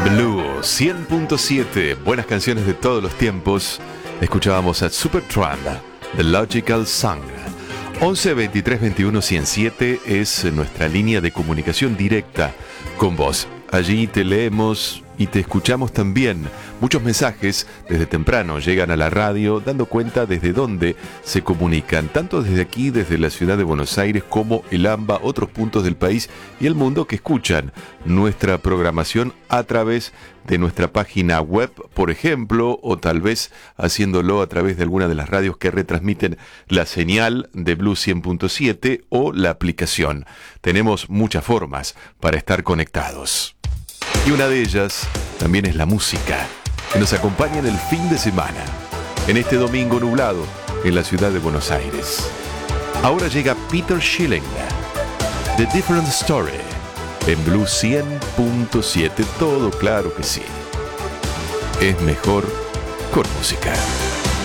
Blue 100.7, buenas canciones de todos los tiempos. Escuchábamos a Supertramp, The Logical Song. 11 23 21 107 es nuestra línea de comunicación directa con vos. Allí te leemos y te escuchamos también. Muchos mensajes desde temprano llegan a la radio dando cuenta desde dónde se comunican, tanto desde aquí, desde la ciudad de Buenos Aires, como el AMBA, otros puntos del país y el mundo que escuchan nuestra programación a través de nuestra página web, por ejemplo, o tal vez haciéndolo a través de alguna de las radios que retransmiten la señal de Blue 100.7 o la aplicación. Tenemos muchas formas para estar conectados. Y una de ellas también es la música, que nos acompaña en el fin de semana, en este domingo nublado en la ciudad de Buenos Aires. Ahora llega Peter Schilling, The Different Story, en Blue 100.7, todo claro que sí. Es mejor con música.